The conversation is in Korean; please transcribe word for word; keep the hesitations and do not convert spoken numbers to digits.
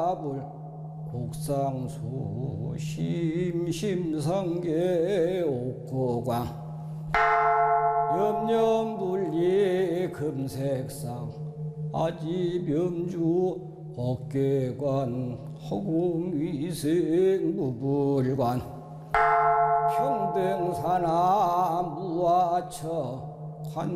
화불 국상수 심심상계 옥고광 염염불리 금색상 아지병주 어깨관 허공위생 무불관 평등산하 무아처 관